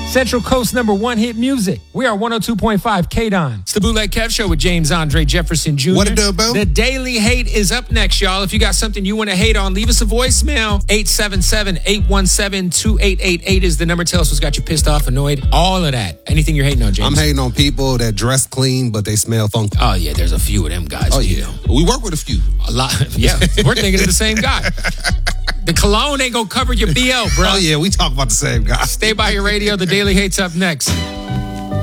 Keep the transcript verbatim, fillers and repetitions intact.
Central Coast number one hit music. We are one oh two point five K-Don. It's the Bootleg Kev Show with James Andre Jefferson Junior What it do, boo? The Daily Hate is up next, y'all. If you got something you want to hate on, leave us a voicemail. eight seven seven, eight one seven, two eight eight eight is the number. Tell us what's got you pissed off, annoyed, all of that. Anything you're hating on, James? I'm hating on people that dress clean, but they smell funky. Oh, yeah, there's a few of them guys. Oh, you yeah. know. We work with a few. A lot. Yeah, we're thinking of the same guy. The cologne ain't gonna cover your B O, bro. Oh, yeah, we talk about the same guy. Stay by your radio. The Daily Hate's up next.